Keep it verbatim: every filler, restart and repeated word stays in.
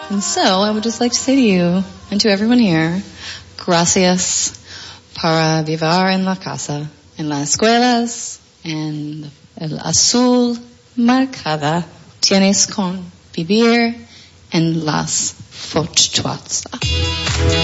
And so I would just like to say to you and to everyone here, gracias para vivir en la casa, en las escuelas, en el azul marcada. Tienes con vivir en las fortalezas.